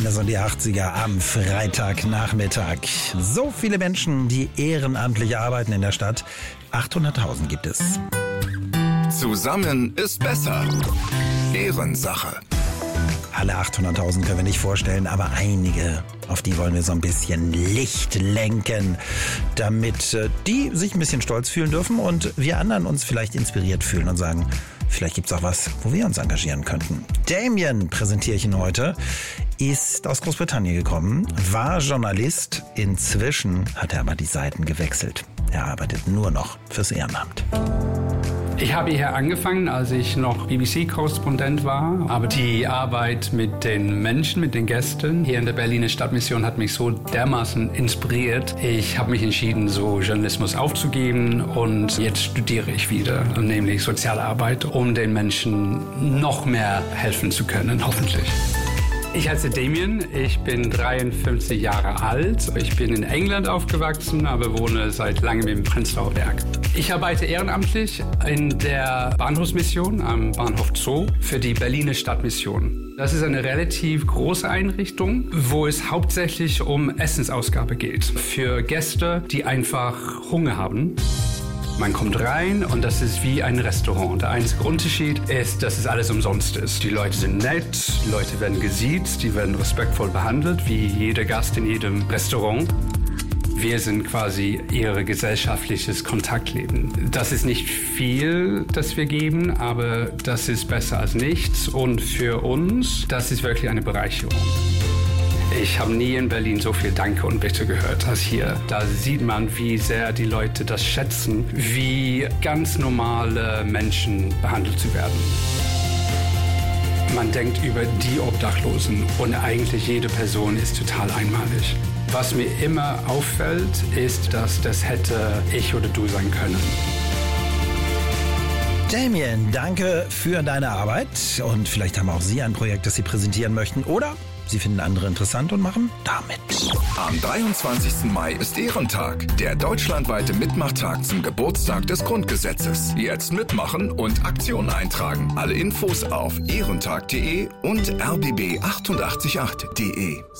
Endes und die 80er am Freitagnachmittag. So viele Menschen, die ehrenamtlich arbeiten in der Stadt. 800.000 gibt es. Zusammen ist besser. Ehrensache. Alle 800.000 können wir nicht vorstellen, aber einige, auf die wollen wir so ein bisschen Licht lenken, damit die sich ein bisschen stolz fühlen dürfen und wir anderen uns vielleicht inspiriert fühlen und sagen, vielleicht gibt's auch was, wo wir uns engagieren könnten. Damien präsentiere ich Ihnen heute, ist aus Großbritannien gekommen, war Journalist, inzwischen hat er aber die Seiten gewechselt. Er arbeitet nur noch fürs Ehrenamt. Ich habe hier angefangen, als ich noch BBC-Korrespondent war. Aber die Arbeit mit den Menschen, mit den Gästen hier in der Berliner Stadtmission hat mich so dermaßen inspiriert. Ich habe mich entschieden, so Journalismus aufzugeben und jetzt studiere ich wieder, nämlich Sozialarbeit, um den Menschen noch mehr helfen zu können, hoffentlich. Ich heiße Damien, ich bin 53 Jahre alt. Ich bin in England aufgewachsen, aber wohne seit langem im Prenzlauer Berg. Ich arbeite ehrenamtlich in der Bahnhofsmission am Bahnhof Zoo für die Berliner Stadtmission. Das ist eine relativ große Einrichtung, wo es hauptsächlich um Essensausgabe geht. Für Gäste, die einfach Hunger haben. Man kommt rein und das ist wie ein Restaurant. Der einzige Unterschied ist, dass es alles umsonst ist. Die Leute sind nett, die Leute werden gesiezt, die werden respektvoll behandelt, wie jeder Gast in jedem Restaurant. Wir sind quasi ihr gesellschaftliches Kontaktleben. Das ist nicht viel, das wir geben, aber das ist besser als nichts. Und für uns, das ist wirklich eine Bereicherung. Ich habe nie in Berlin so viel Danke und Bitte gehört als hier. Da sieht man, wie sehr die Leute das schätzen, wie ganz normale Menschen behandelt zu werden. Man denkt über die Obdachlosen und eigentlich jede Person ist total einmalig. Was mir immer auffällt, ist, dass das hätte ich oder du sein können. Damien, danke für deine Arbeit und vielleicht haben auch Sie ein Projekt, das Sie präsentieren möchten oder Sie finden andere interessant und machen damit. Am 23. Mai ist Ehrentag, der deutschlandweite Mitmachtag zum Geburtstag des Grundgesetzes. Jetzt mitmachen und Aktion eintragen. Alle Infos auf ehrentag.de und rbb888.de.